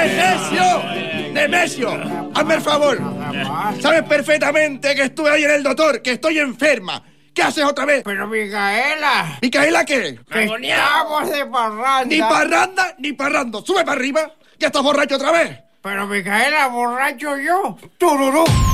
¡Nemesio! ¡Hazme el favor! Sabes perfectamente que estuve ahí en el doctor, que estoy enferma. ¿Qué haces otra vez? Pero, Micaela... ¿Micaela qué? Que estamos de parranda. Ni parranda ni parrando. Sube para arriba, que estás borracho otra vez. Pero, Micaela, borracho yo. ¡Tururú!